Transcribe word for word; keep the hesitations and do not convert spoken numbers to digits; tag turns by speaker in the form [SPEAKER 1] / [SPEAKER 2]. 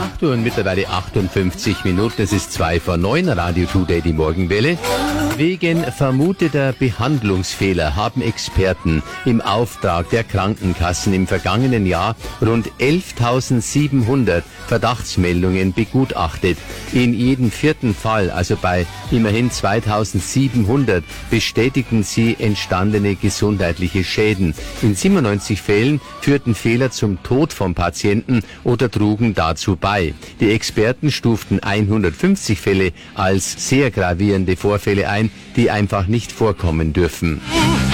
[SPEAKER 1] acht Uhr und mittlerweile achtundfünfzig Minuten. Es ist zwei vor neun, Radio Today, die Morgenwelle. Wegen vermuteter Behandlungsfehler haben Experten im Auftrag der Krankenkassen im vergangenen Jahr rund elftausendsiebenhundert Verdachtsmeldungen begutachtet. In jedem vierten Fall, also bei immerhin zweitausendsiebenhundert, bestätigten sie entstandene gesundheitliche Schäden. In siebenundneunzig Fällen führten Fehler zum Tod vom Patienten oder trugen dazu bei. Die Experten stuften hundertfünfzig Fälle als sehr gravierende Vorfälle ein, die einfach nicht vorkommen dürfen.